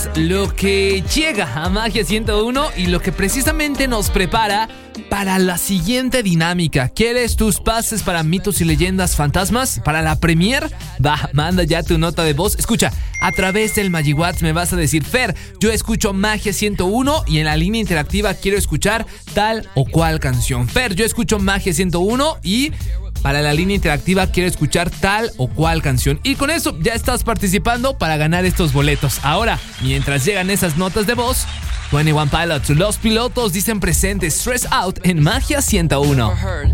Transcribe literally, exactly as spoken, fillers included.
Lo que llega a Magia ciento uno y lo que precisamente nos prepara para la siguiente dinámica. ¿Quieres tus pases para mitos y leyendas fantasmas? ¿Para la premier? Va, manda ya tu nota de voz. Escucha, a través del MagiWhat's me vas a decir: Fer, yo escucho Magia ciento uno y en la línea interactiva quiero escuchar tal o cual canción. Fer, yo escucho Magia ciento uno y para la línea interactiva quiero escuchar tal o cual canción. Y con eso ya estás participando para ganar estos boletos. Ahora, mientras llegan esas notas de voz, veintiuno Pilots, los pilotos dicen presente Stress Out en Magia ciento uno.